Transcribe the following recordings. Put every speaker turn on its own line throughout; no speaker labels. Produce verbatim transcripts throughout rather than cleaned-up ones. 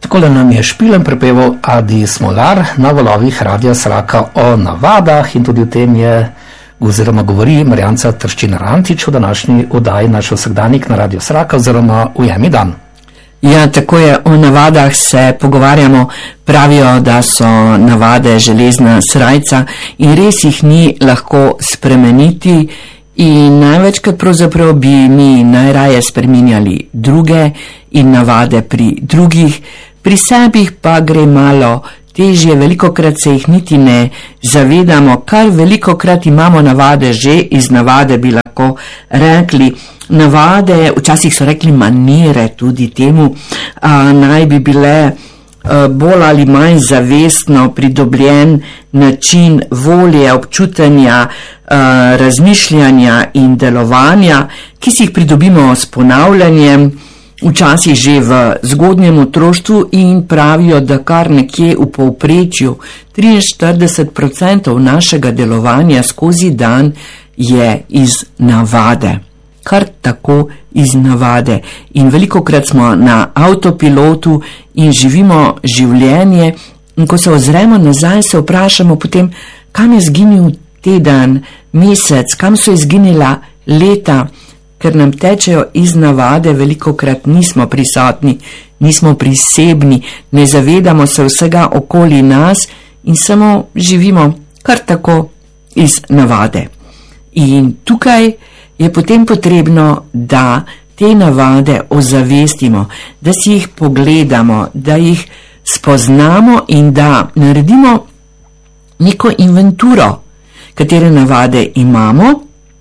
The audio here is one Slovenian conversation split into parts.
Takole nam je Špilen prepeval Adi Smolar na valovih Radia Sraka o navadah in tudi o tem je oziroma govori Marjanca Trščina Rantič v današnji oddaji Naš vsakdanjik na Radio Sraka oziroma Ujemi dan.
Ja, tako je, o navadah se pogovarjamo, pravijo, da so navade železna srajca in res jih ni lahko spremeniti in največkrat pravzaprav bi mi najraje spreminjali druge in navade pri drugih, pri sebih pa gre malo težje, velikokrat se jih niti ne zavedamo, kar velikokrat imamo navade že iz navade, bi lahko rekli. Navade, včasih so rekli manire tudi temu, a, naj bi bile a, bolj ali manj zavestno pridobljen način volje, občutenja, a, razmišljanja in delovanja, ki si jih pridobimo s ponavljanjem, včasih že v zgodnjem otroštvu in pravijo, da kar nekje v povprečju triinštirideset procentov našega delovanja skozi dan je iz navade. Kar tako iz navade. In velikokrat smo na avtopilotu in živimo življenje in ko se ozremo nazaj, se vprašamo potem, kam je izginil teden, mesec, kam so izginila leta, ker nam tečejo iz navade, velikokrat nismo prisotni, nismo prisebni, ne zavedamo se vsega okoli nas in samo živimo kar tako iz navade. In tukaj je potem potrebno, da te navade ozavestimo, da si jih pogledamo, da jih spoznamo in da naredimo neko inventuro, katere navade imamo,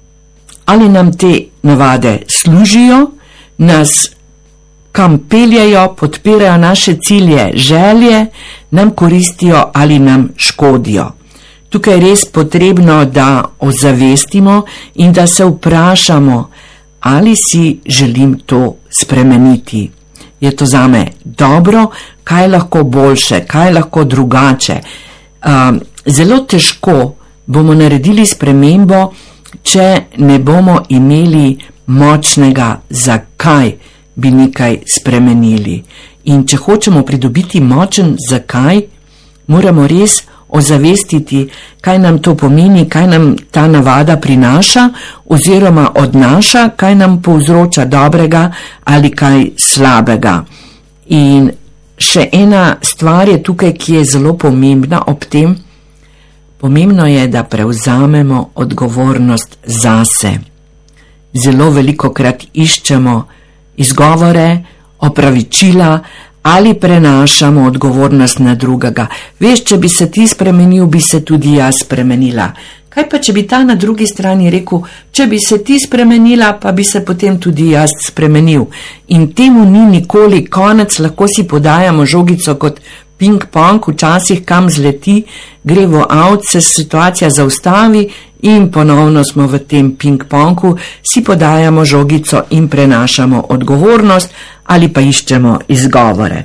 ali nam te navade služijo, nas kam peljajo, podpirajo naše cilje, želje, nam koristijo ali nam škodijo. Tukaj je res potrebno, da ozavestimo in da se vprašamo, ali si želim to spremeniti. Je to zame dobro, kaj lahko boljše, kaj lahko drugače. Um, zelo težko bomo naredili spremembo, če ne bomo imeli močnega, zakaj bi nekaj spremenili. In če hočemo pridobiti močen zakaj, moramo res ozavestiti, kaj nam to pomeni, kaj nam ta navada prinaša oziroma odnaša, kaj nam povzroča dobrega ali kaj slabega. In še ena stvar je tukaj, ki je zelo pomembna ob tem. Pomembno je, da prevzamemo odgovornost zase. Zelo velikokrat iščemo izgovore, opravičila ali prenašamo odgovornost na drugega. Veš, če bi se ti spremenil, bi se tudi jaz spremenila. Kaj pa, če bi ta na drugi strani rekel, če bi se ti spremenila, pa bi se potem tudi jaz spremenil. In temu ni nikoli konec, lahko si podajamo žogico kot ping-pong, včasih kam zleti, gre v avt, se situacija zaustavi in ponovno smo v tem ping-pongu, si podajamo žogico in prenašamo odgovornost ali pa iščemo izgovore.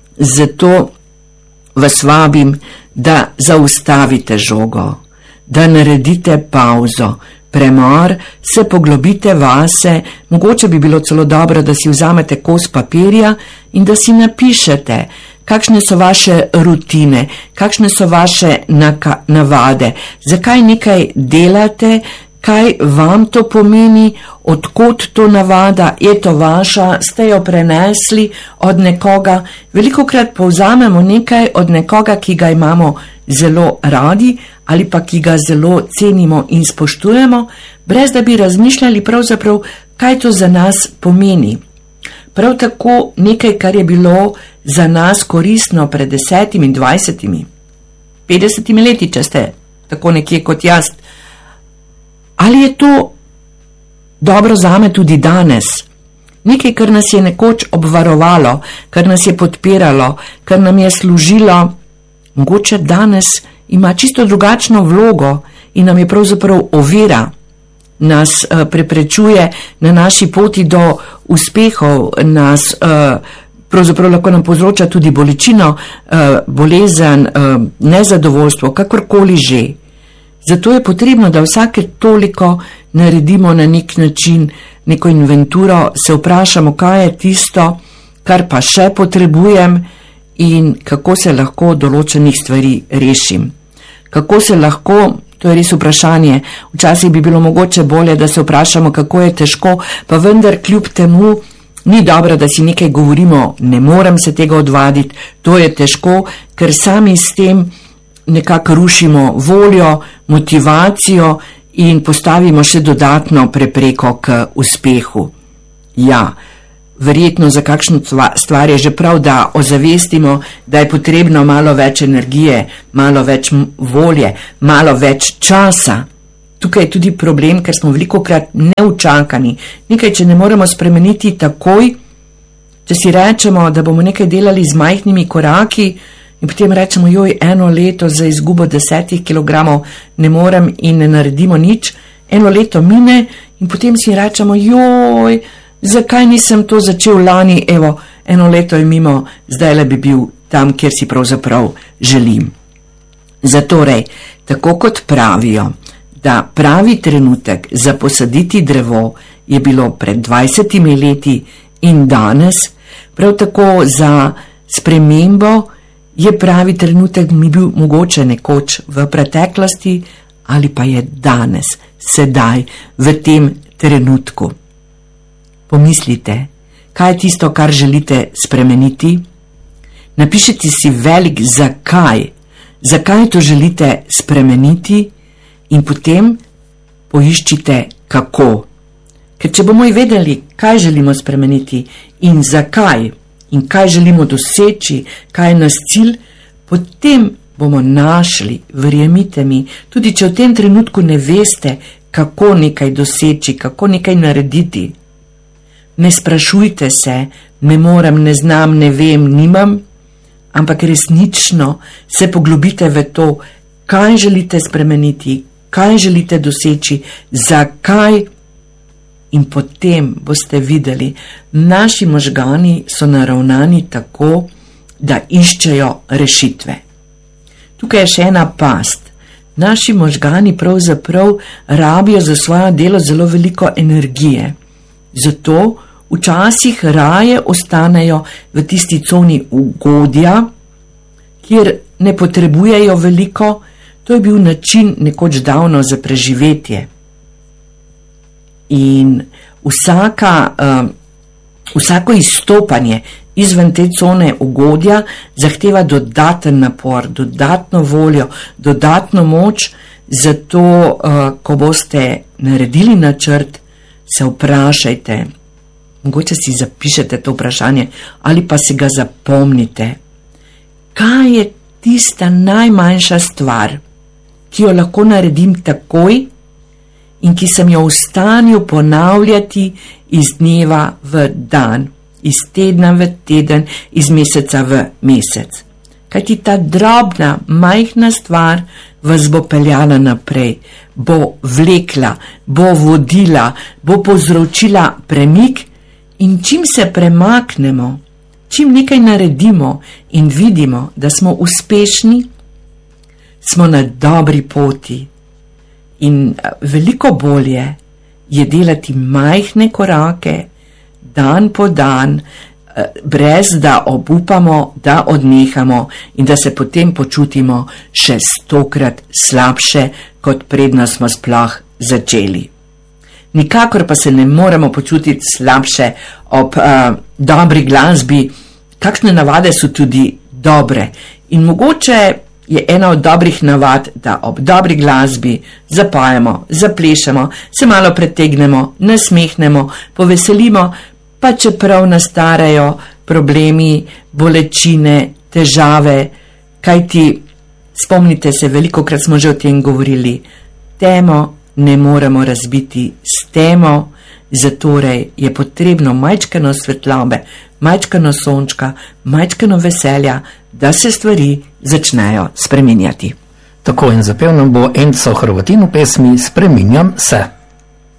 Zato vas vabim, da zaustavite žogo, da naredite pauzo, premor, se poglobite vase, mogoče bi bilo celo dobro, da si vzamete kos papirja in da si napišete, kakšne so vaše rutine, kakšne so vaše naka- navade, zakaj nekaj delate, kaj vam to pomeni, odkot to navada, je to vaša, ste jo prenesli od nekoga. Velikokrat povzamemo nekaj od nekoga, ki ga imamo zelo radi ali pa ki ga zelo cenimo in spoštujemo, brez da bi razmišljali pravzaprav, kaj to za nas pomeni. Prav tako nekaj, kar je bilo za nas koristno pred desetimi, dvajsetimi, petdesetimi leti, če ste tako nekje kot jaz. Ali je to dobro zame tudi danes? Nekaj, kar nas je nekoč obvarovalo, kar nas je podpiralo, kar nam je služilo, mogoče danes ima čisto drugačno vlogo in nam je pravzaprav ovira, nas uh, preprečuje na naši poti do uspehov, nas uh, pravzaprav lahko nam povzroča tudi bolečino, uh, bolezen, uh, nezadovoljstvo, kakorkoli že. Zato je potrebno, da vsake toliko naredimo na nek način neko inventuro, se vprašamo, kaj je tisto, kar pa še potrebujem in kako se lahko določenih stvari rešim. Kako se lahko, to je res vprašanje, včasih bi bilo mogoče bolje, da se vprašamo, kako je težko, pa vendar kljub temu ni dobro, da si nekaj govorimo, ne morem se tega odvaditi, to je težko, ker sami s tem nekako rušimo voljo, motivacijo in postavimo še dodatno prepreko k uspehu. Ja, verjetno za kakšno stvar je že prav, da ozavestimo, da je potrebno malo več energije, malo več volje, malo več časa. Tukaj je tudi problem, ker smo velikokrat neučakani. Nekaj, če ne moremo spremeniti takoj, če si rečemo, da bomo nekaj delali z majhnimi koraki in potem rečemo, joj, eno leto za izgubo desetih kilogramov ne morem in ne naredimo nič, eno leto mine in potem si rečemo, joj, zakaj nisem to začel lani, evo, eno leto je mimo, zdaj le bi bil tam, kjer si pravzaprav želim. Zatorej, tako kot pravijo, da pravi trenutek za posaditi drevo je bilo pred dvajsetimi leti in danes, prav tako za spremembo je pravi trenutek mi bil mogoče nekoč v preteklosti ali pa je danes, sedaj, v tem trenutku. Pomislite, kaj je tisto, kar želite spremeniti? Napišite si velik zakaj, zakaj to želite spremeniti in potem poiščite kako. Ker če bomo vedeli, kaj želimo spremeniti in zakaj in kaj želimo doseči, kaj je nas cilj, potem bomo našli, verjemite mi, tudi če v tem trenutku ne veste, kako nekaj doseči, kako nekaj narediti. Ne sprašujte se, ne morem, ne znam, ne vem, nimam, ampak resnično se poglobite v to, kaj želite spremeniti, kaj želite doseči, zakaj, in potem boste videli, naši možgani so naravnani tako, da iščejo rešitve. Tukaj je še ena past. Naši možgani pravzaprav rabijo za svoje delo zelo veliko energije. Zato včasih raje ostanejo v tisti coni ugodja, kjer ne potrebujejo veliko. To je bil način nekoč davno za preživetje. In vsaka, uh, vsako izstopanje izven te cone ugodja zahteva dodaten napor, dodatno voljo, dodatno moč, zato, uh, ko boste naredili načrt, se vprašajte, mogoče si zapišete to vprašanje ali pa si ga zapomnite. Kaj je tista najmanjša stvar, ki jo lahko naredim takoj in ki sem jo v stanju ponavljati iz dneva v dan, iz tedna v teden, iz meseca v mesec. Kajti ta drobna, majhna stvar vas bo peljala naprej, bo vlekla, bo vodila, bo povzročila premik in čim se premaknemo, čim nekaj naredimo in vidimo, da smo uspešni, smo na dobri poti. In veliko bolje je delati majhne korake, dan po dan, brez da obupamo, da odnehamo in da se potem počutimo še stokrat slabše, kot predno smo sploh začeli. Nikakor pa se ne moremo počutiti slabše ob uh, dobri glasbi, kakšne navade so tudi dobre. In mogoče je ena od dobrih navad, da ob dobri glasbi zapajamo, zaplešemo, se malo pretegnemo, nasmehnemo, poveselimo, pa čeprav nastarajo problemi, bolečine, težave, kajti spomnite se, velikokrat smo že o tem govorili, temo ne moremo razbiti s temo, zatorej je potrebno majčkeno svetlobe, majčkeno sončka, majčkeno veselja, da se stvari začnejo spreminjati.
Tako in zapel nam bo Enzo Hrvatin v pesmi Spreminjam se.